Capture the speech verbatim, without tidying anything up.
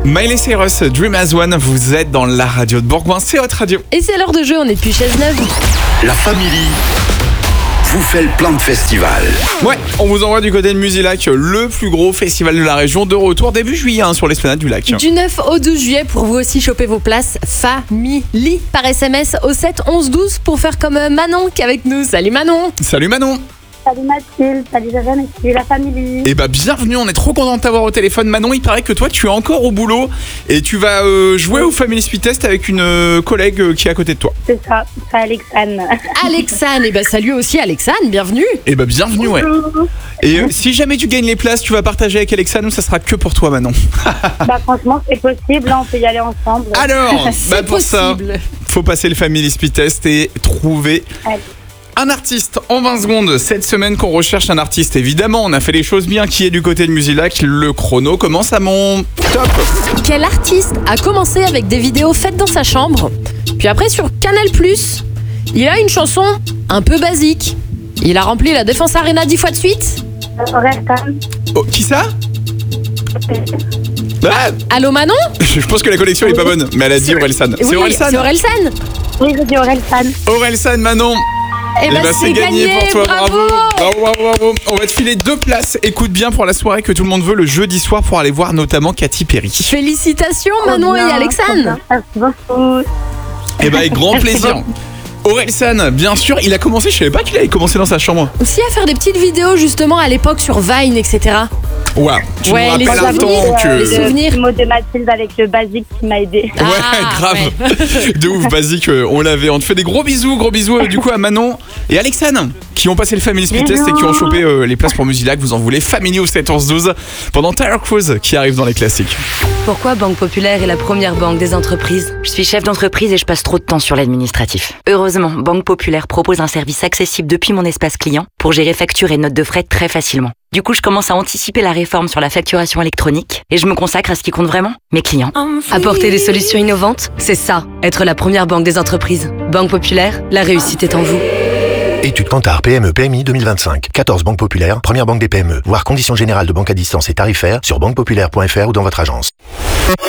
Miley Cyrus, Dream as One, vous êtes dans la radio de Bourgoin, c'est votre radio. Et c'est l'heure de jeu, on est depuis chaise neuve. La Family vous fait le plein de festivals. Ouais, on vous envoie du côté de Musilac, le plus gros festival de la région, de retour début juillet hein, sur l'esplanade du lac. Du neuf au douze juillet pour vous aussi choper vos places Family par S M S au sept onze douze pour faire comme Manon qui est avec nous. Salut Manon. Salut Manon. Salut Mathilde, salut Javen et salut la famille. Eh bah bienvenue, on est trop content de t'avoir au téléphone Manon. Il paraît que toi tu es encore au boulot et tu vas euh, jouer au Family Speed Test avec une euh, collègue euh, qui est à côté de toi. C'est ça, c'est Alexane. Alexane, et bah salut aussi Alexane, bienvenue. Eh bah bienvenue ouais. Et euh, si jamais tu gagnes les places, tu vas partager avec Alexane ou ça sera que pour toi Manon? Bah franchement c'est possible, on peut y aller ensemble. Alors, bah pour possible. ça, faut passer le Family Speed Test et trouver... Allez. Un artiste en vingt secondes. Cette semaine qu'on recherche un artiste, évidemment, on a fait les choses bien. Qui est du côté de Musilac? Le chrono commence à mon top. Quel artiste a commencé avec des vidéos faites dans sa chambre? Puis après sur Canal plus, il a une chanson un peu basique. Il a rempli la Défense Arena dix fois de suite. Orelsan. Oh, qui ça? Ah, Allô Manon? je pense que la connexion est pas bonne, mais elle a dit Orelsan. Oui, C'est Orelsan. C'est Orelsan. Oui, j'ai dit Orelsan. Orelsan, Manon. Eh ben, bah, c'est gagné, pour toi, bravo. bravo, bravo, bravo. On va te filer deux places. Écoute bien pour la soirée que tout le monde veut le jeudi soir pour aller voir notamment Katy Perry. Félicitations Manon et Alexane. Merci beaucoup. Eh ben avec grand plaisir. Orelsan, bien sûr, il a commencé, je savais pas qu'il avait commencé dans sa chambre. Aussi à faire des petites vidéos justement à l'époque sur Vine, et cetera. Ouais, tu Ouais, me les rappelles un souvenirs, temps que... les souvenirs. Le mot de Mathilde avec le basique qui m'a aidé. Ouais, Ah, grave. ouais. De ouf, basique, euh, on l'avait. On te fait des gros bisous, gros bisous euh, du coup à Manon et Alexane qui ont passé le Family Speed Test et qui ont chopé euh, les places pour Musilac. Vous en voulez Family au sept onze douze pendant Tyler Cruise qui arrive dans les classiques. Pourquoi Banque Populaire est la première banque des entreprises? Je suis chef d'entreprise et je passe trop de temps sur l'administratif. Heureusement, Banque Populaire propose un service accessible depuis mon espace client pour gérer factures et notes de frais très facilement. Du coup, je commence à anticiper la réforme sur la facturation électronique et je me consacre à ce qui compte vraiment, mes clients. Apporter des solutions innovantes, c'est ça, être la première banque des entreprises. Banque Populaire, la réussite est en vous. Étude Kantar P M E P M I deux mille vingt-cinq. quatorze banques populaires, première banque des P M E. Voir conditions générales de banque à distance et tarifaires sur banque populaire point f r ou dans votre agence.